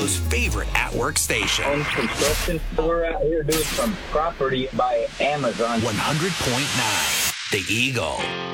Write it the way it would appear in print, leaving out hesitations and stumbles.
Chicago's favorite at-work station. Home construction. We're out here doing some property by Amazon. 100.9 The Eagle.